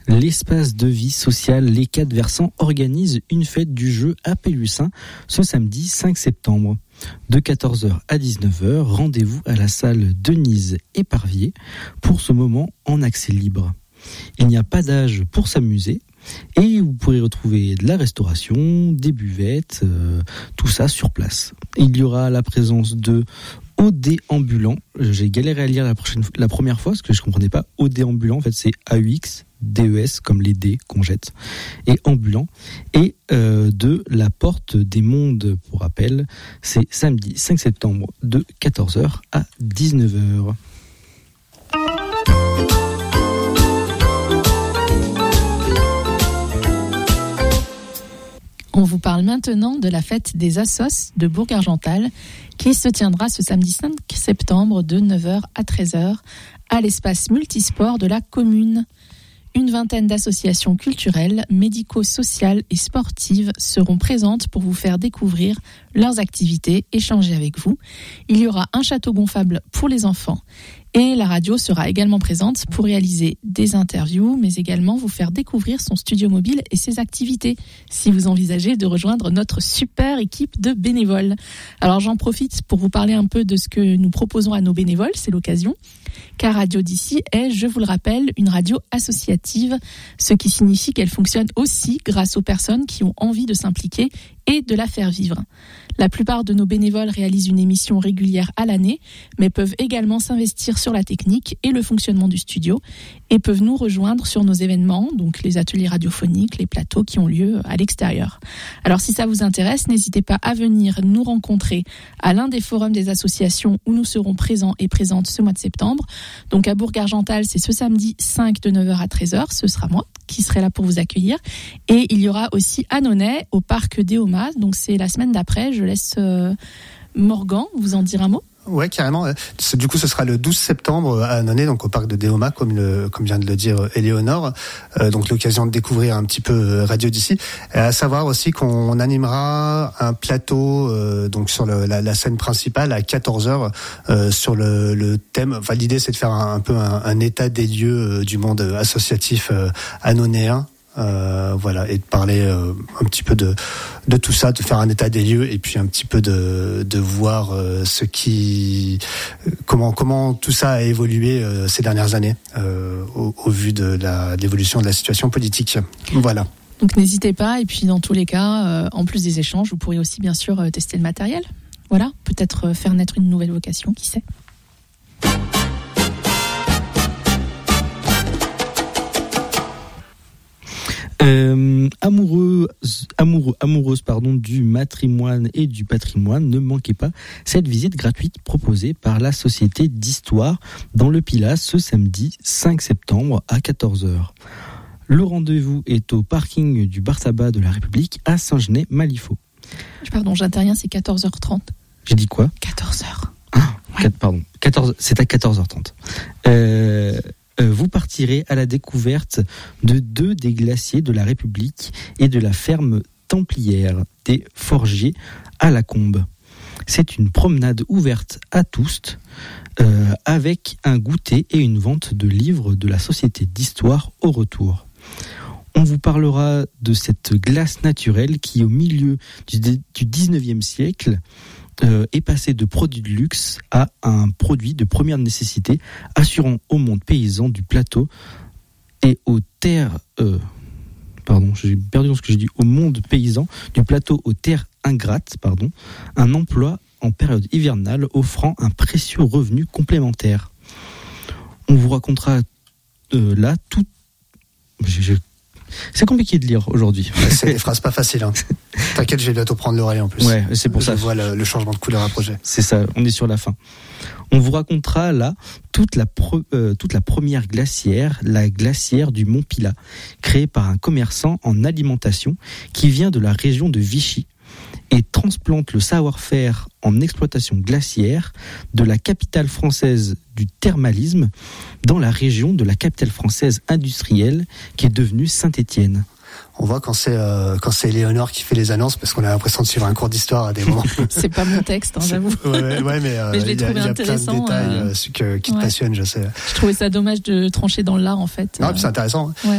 L'espace de vie sociale Les 4 Versants organise une fête du jeu à Pélussin ce samedi 5 septembre. De 14h à 19h, rendez-vous à la salle Denise Éparvier pour ce moment en accès libre. Il n'y a pas d'âge pour s'amuser et vous pourrez retrouver de la restauration, des buvettes, tout ça sur place. Il y aura la présence de OD ambulant. J'ai galéré à lire la première fois parce que je comprenais pas. OD ambulant, en fait, c'est AUX, DES, comme les dés qu'on jette, et ambulant. Et de la porte des mondes, pour rappel, c'est samedi 5 septembre de 14h à 19h. On vous parle maintenant de la fête des Assos de Bourg-Argental qui se tiendra ce samedi 5 septembre de 9h à 13h à l'espace multisport de la commune. Une vingtaine d'associations culturelles, médico-sociales et sportives seront présentes pour vous faire découvrir leurs activités, échanger avec vous. Il y aura un château gonflable pour les enfants et la radio sera également présente pour réaliser des interviews, mais également vous faire découvrir son studio mobile et ses activités, si vous envisagez de rejoindre notre super équipe de bénévoles. Alors j'en profite pour vous parler un peu de ce que nous proposons à nos bénévoles, c'est l'occasion. Car Radio d'ici est, je vous le rappelle, une radio associative, ce qui signifie qu'elle fonctionne aussi grâce aux personnes qui ont envie de s'impliquer et de la faire vivre. La plupart de nos bénévoles réalisent une émission régulière à l'année, mais peuvent également s'investir sur la technique et le fonctionnement du studio et peuvent nous rejoindre sur nos événements, donc les ateliers radiophoniques, les plateaux qui ont lieu à l'extérieur. Alors si ça vous intéresse, n'hésitez pas à venir nous rencontrer à l'un des forums des associations où nous serons présents et présentes ce mois de septembre. Donc à Bourg-Argental, c'est ce samedi 5 de 9h à 13h, ce sera moi qui serai là pour vous accueillir. Et il y aura aussi à Nonay, au parc Déomas, donc c'est la semaine d'après. Je laisse Morgan vous en dire un mot. Ouais, carrément. Du coup, ce sera le 12 septembre à Nonay, donc au parc de Déomas, comme vient de le dire Éléonore. Donc l'occasion de découvrir un petit peu Radio d'ici. À savoir aussi qu'on animera un plateau donc sur la scène principale à 14h sur le thème. Enfin, l'idée c'est de faire un peu un état des lieux du monde associatif anonéen. Voilà, et de parler un petit peu de tout ça, de faire un état des lieux et puis un petit peu de voir comment tout ça a évolué ces dernières années au vu de l'évolution de la situation politique. Voilà. Donc n'hésitez pas, et puis dans tous les cas, en plus des échanges, vous pourrez aussi bien sûr tester le matériel. Voilà, peut-être faire naître une nouvelle vocation, qui sait. Amoureuse du matrimoine et du patrimoine, ne manquez pas cette visite gratuite proposée par la Société d'Histoire dans le Pilat ce samedi 5 septembre à 14h. Le rendez-vous est au parking du bar tabac de la République à Saint-Genès-Malifaux. Pardon, j'interviens, c'est 14h30. J'ai dit quoi ? 14h. Ouais. Pardon, 14, c'est à 14h30. Vous partirez à la découverte de 2 des glaciers de la République et de la ferme templière des Forgiers à la Combe. C'est une promenade ouverte à tous, avec un goûter et une vente de livres de la Société d'Histoire au retour. On vous parlera de cette glace naturelle qui, au milieu du 19e siècle, est passé de produit de luxe à un produit de première nécessité, assurant au monde paysan du plateau et aux terres... j'ai perdu ce que j'ai dit. Au monde paysan du plateau aux terres ingrates, un emploi en période hivernale offrant un précieux revenu complémentaire. On vous racontera là tout... C'est compliqué de lire aujourd'hui. C'est des phrases pas faciles. Hein. T'inquiète, je vais bientôt prendre l'oreille en plus. Ouais, c'est pour ça. Je vois le changement de couleur à projet. C'est ça, on est sur la fin. On vous racontera là toute la première glacière, la glacière du Mont Pilat, créée par un commerçant en alimentation qui vient de la région de Vichy et transplante le savoir-faire en exploitation glaciaire de la capitale française du thermalisme dans la région de la capitale française industrielle qui est devenue Saint-Étienne. On voit quand c'est Éléonore qui fait les annonces parce qu'on a l'impression de suivre un cours d'histoire à des moments. C'est pas mon texte, j'avoue. Ouais, mais je l'ai trouvé intéressant. Il y a plein de détails qui te passionnent, je sais. Je trouvais ça dommage de trancher dans l'art en fait. Non, c'est intéressant. Ouais.